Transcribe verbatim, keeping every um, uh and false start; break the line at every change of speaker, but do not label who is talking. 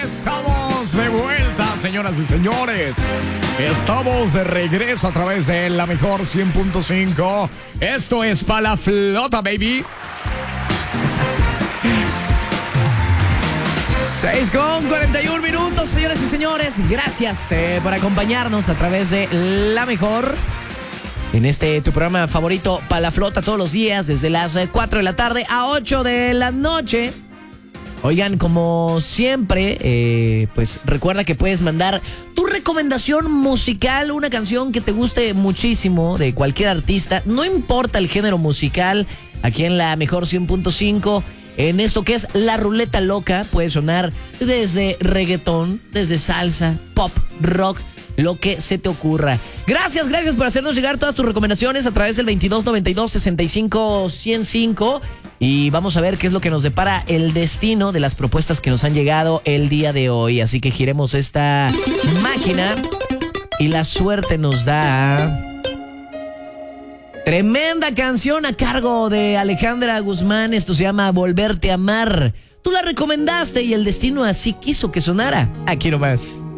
Estamos de vuelta, señoras y señores. Estamos de regreso a través de la mejor cien punto cinco. Esto es Pa' la Flota, baby.
seis con cuarenta y un minutos, señoras y señores. Gracias eh, por acompañarnos a través de La Mejor. En este, tu programa favorito, Pa' la Flota, todos los días, desde las cuatro de la tarde a ocho de la noche. Oigan, como siempre, eh, pues recuerda que puedes mandar tu recomendación musical, una canción que te guste muchísimo de cualquier artista, no importa el género musical, aquí en la mejor cien punto cinco, en esto que es la ruleta loca, puede sonar desde reggaetón, desde salsa, pop, rock, lo que se te ocurra. Gracias, gracias por hacernos llegar todas tus recomendaciones a través del veintidós noventa y dos sesenta y cinco ciento cinco. Y vamos a ver qué es lo que nos depara el destino de las propuestas que nos han llegado el día de hoy. Así que giremos esta máquina y la suerte nos da tremenda canción a cargo de Alejandra Guzmán. Esto se llama Volverte a Amar. Tú la recomendaste y el destino así quiso que sonara. Aquí nomás.